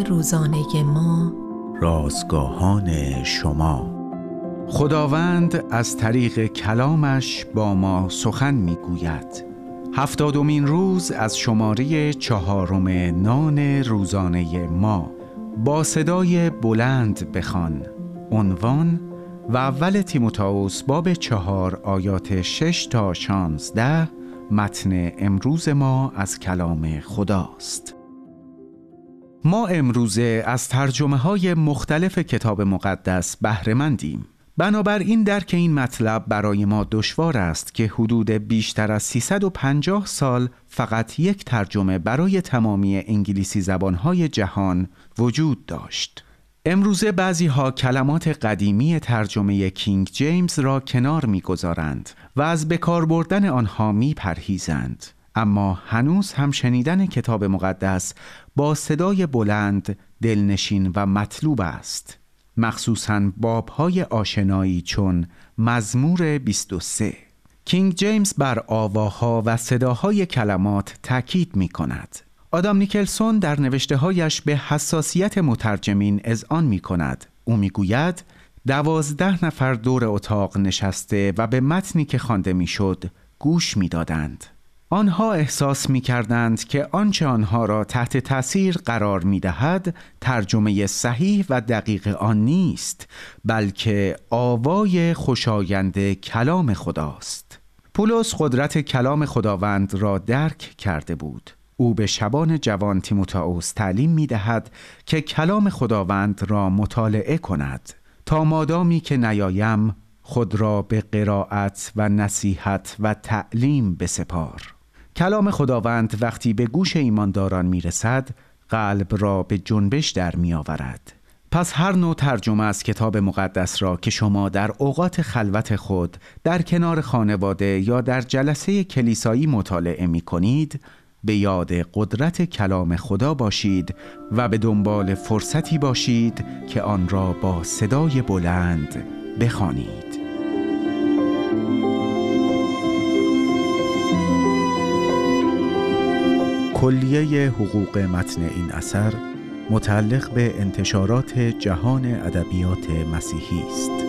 روزانه ما، رازگاهان شما. خداوند از طریق کلامش با ما سخن میگوید. 70مین روز از شماره 4 نان روزانه ما. با صدای بلند بخوان. عنوان و اول تیموتائوس باب 4 آیات 6 تا 16. متن امروز ما از کلام خداست. ما امروزه از ترجمه های مختلف کتاب مقدس بهره مندیم. بنابراین درک این مطلب برای ما دشوار است که حدود بیشتر از 350 سال فقط یک ترجمه برای تمامی انگلیسی زبانهای جهان وجود داشت. امروزه بعضی ها کلمات قدیمی ترجمه کینگ جیمز را کنار می‌گذارند و از بکار بردن آنها می‌پرهیزند. اما هنوز هم شنیدن کتاب مقدس با صدای بلند دلنشین و مطلوب است، مخصوصاً باب‌های آشنایی چون مزمور 23. کینگ جیمز بر آواها و صداهای کلمات تاکید می‌کند. آدام نیکلسون در نوشته‌هایش به حساسیت مترجمین اذعان می‌کند. او می‌گوید 12 نفر دور اتاق نشسته و به متنی که خوانده می‌شد گوش می‌دادند. آنها احساس می‌کردند که آنچه آنها را تحت تأثیر قرار می‌دهد ترجمه صحیح و دقیق آن نیست، بلکه آوای خوشایند کلام خداست. پولس قدرت کلام خداوند را درک کرده بود. او به شبان جوان تیموتائوس تعلیم می‌دهد که کلام خداوند را مطالعه کند تا مادامی که نیایم خود را به قرائت و نصیحت و تعلیم بسپار. کلام خداوند وقتی به گوش ایمانداران میرسد قلب را به جنبش در میآورد. پس هر نوع ترجمه از کتاب مقدس را که شما در اوقات خلوت خود در کنار خانواده یا در جلسه کلیسایی مطالعه می کنید، به یاد قدرت کلام خدا باشید و به دنبال فرصتی باشید که آن را با صدای بلند بخوانید. کلیه حقوق متن این اثر متعلق به انتشارات جهان ادبیات مسیحی است.